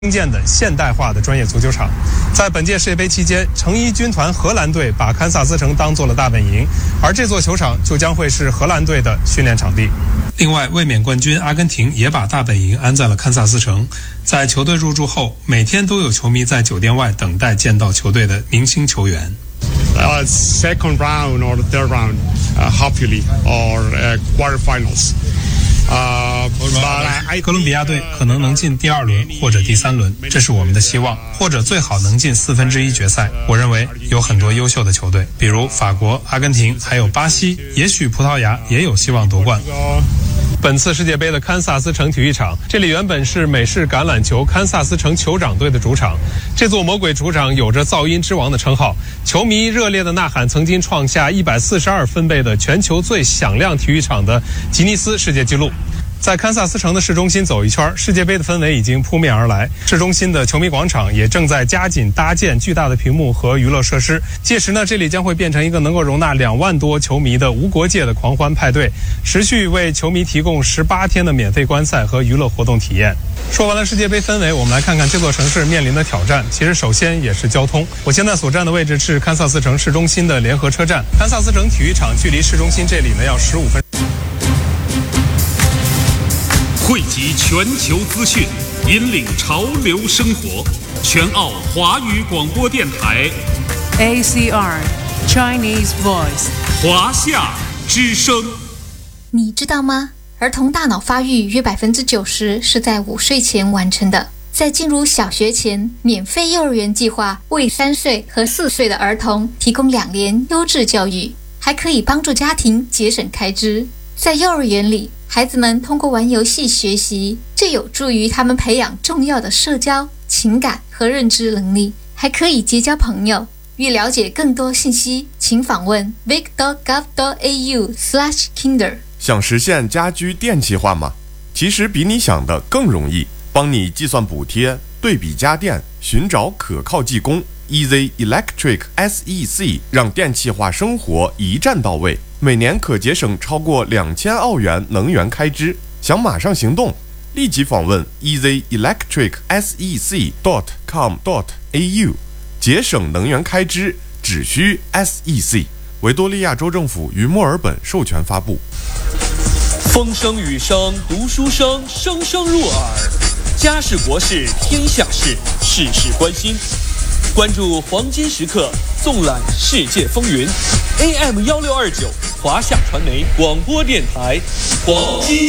兴建的现代化的专业足球场。在本届世界杯期间，橙衣军团荷兰队把堪萨斯城当作了大本营，而这座球场就将会是荷兰队的训练场地。另外，卫冕冠军阿根廷也把大本营安在了堪萨斯城。在球队入驻后，每天都有球迷在酒店外等待见到球队的明星球员。 Second round or the third round, hopefully, or quarterfinals. 哥伦比亚队可能能进第2轮或者第3轮，这是我们的希望，或者最好能进1/4决赛。我认为有很多优秀的球队，比如法国、阿根廷，还有巴西，也许葡萄牙也有希望夺冠。本次世界杯的堪萨斯城体育场，这里原本是美式橄榄球堪萨斯城酋长队的主场。这座魔鬼主场有着噪音之王的称号，球迷热烈的呐喊曾经创下142分贝的全球最响亮体育场的吉尼斯世界纪录。在堪萨斯城的市中心走一圈，世界杯的氛围已经扑面而来。市中心的球迷广场也正在加紧搭建巨大的屏幕和娱乐设施。届时呢，这里将会变成一个能够容纳2万多球迷的无国界的狂欢派对，持续为球迷提供18天的免费观赛和娱乐活动体验。说完了世界杯氛围，我们来看看这座城市面临的挑战。其实首先也是交通。我现在所站的位置是堪萨斯城市中心的联合车站。堪萨斯城体育场距离市中心这里呢要15分。 汇集全球资讯，引领潮流生活。全澳华语广播电台 ACR Chinese Voice 华夏之声。 你知道吗？儿童大脑发育约90%是在5岁前完成的。在进入小学前，免费幼儿园计划为3岁和4岁的儿童提供2年优质教育，还可以帮助家庭节省开支。在幼儿园里，孩子们通过玩游戏学习，这有助于他们培养重要的社交、情感和认知能力，还可以结交朋友。欲了解更多信息，请访问 vic.gov.au/kinder。 想实现家居电气化吗？其实比你想的更容易，帮你计算补贴、对比家电、寻找可靠技工。Easy Electric SEC 让电气化生活一站到位，每年可节省超过2000澳元能源开支。想马上行动，立即访问 easyelectricsec.com.au， 节省能源开支只需 SEC。维多利亚州政府于墨尔本授权发布。 风声雨声读书声，声声入耳。家事国事天下事，事事关心。关注黄金时刻，纵览世界风云。AM 1629华夏传媒广播电台，黄金